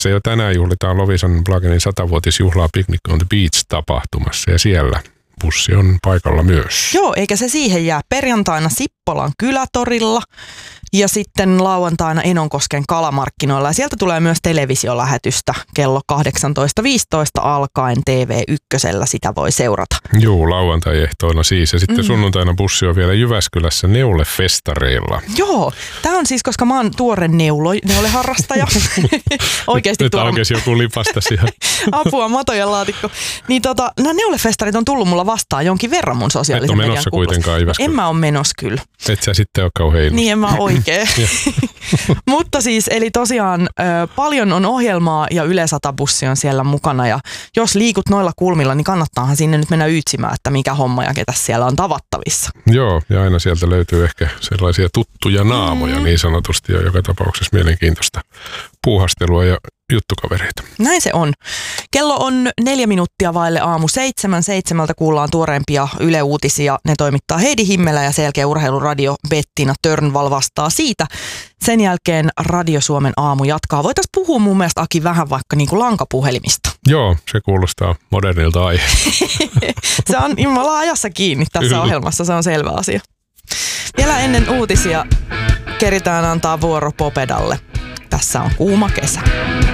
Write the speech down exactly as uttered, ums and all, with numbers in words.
Se jo tänään juhlitaan Loviisan Blagenin satavuotisjuhlaa Picnic on the Beach-tapahtumassa ja siellä bussi on paikalla myös. Joo, eikä se siihen jää. Perjantaina Sippolan kylätorilla ja sitten lauantaina Enonkosken kalamarkkinoilla. Ja sieltä tulee myös televisiolähetystä kello kahdeksantoista viisitoista alkaen T V ykkösellä. Sitä voi seurata. Joo, lauantai-ehtoina siis. Ja sitten mm. sunnuntaina bussi on vielä Jyväskylässä Neule-festareilla. Joo, tämä on siis, koska mä oon tuore neulo, neuleharrastaja. Oikeasti Nyt tuore. aukesi joku lipasta siihen. Apua, matojen laatikko. Niin tota, nämä neulefestarit on tullut mulla vastaan jonkin verran mun sosiaalisen median menossa kuplassa. kuitenkaan Jyväskylä. En mä ole menossa kyllä. Et sä sitten ole kauhean innossa. Niin en mä oikein. Mutta siis, eli tosiaan ö, paljon on ohjelmaa ja Yle Sata-bussi on siellä mukana. Ja jos liikut noilla kulmilla, niin kannattaahan sinne nyt mennä ytsimään, että mikä homma ja ketä siellä on tavattavissa. Joo, ja aina sieltä löytyy ehkä sellaisia tuttuja naamoja mm. niin sanotusti ja joka tapauksessa mielenkiintoista puuhastelua ja juttukavereita. Näin se on. Kello on neljä minuuttia vaille aamu seitsemän. Seitsemältä kuullaan tuoreempia Yle-uutisia. Ne toimittaa Heidi Himmelä ja sen jälkeen urheiluradio Bettina Törnval vastaa siitä. Sen jälkeen Radio Suomen aamu jatkaa. Voitaisiin puhua mun mielestä, Aki, vähän vaikka niin kuin lankapuhelimista. Joo, se kuulostaa modernilta aiheelta. Se on, me ollaan ajassa kiinni tässä Kyllä. ohjelmassa, se on selvä asia. Vielä ennen uutisia keritään antaa vuoro Popedalle. Tässä on kuuma kesä.